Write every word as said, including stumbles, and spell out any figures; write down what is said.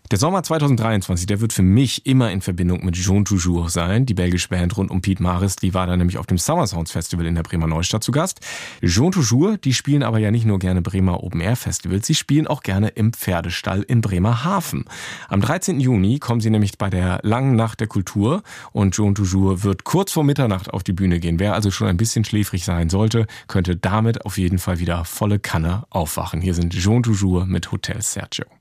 Der Sommer zweitausenddreiundzwanzig, der wird für mich immer in Verbindung mit Jean Toujours sein. Die belgische Band rund um Piet Maris, die war da nämlich auf dem Summer Sounds Festival in der Bremer Neustadt zu Gast. Jean Toujours, die spielen aber ja nicht nur gerne Bremer Open Air Festivals, sie spielen auch gerne im Pferdestall in Bremerhaven. Am dreizehnten Juni kommen sie nämlich bei der langen Nacht der Kultur und Jean Toujours wird kurz vor Mitternacht auf die Bühne gehen. Wer also schon ein bisschen schläfrig sein sollte, könnte damit auf jeden Fall wieder volle Kanne aufwachen. Hier sind Jean Toujours mit Hotel Sergio.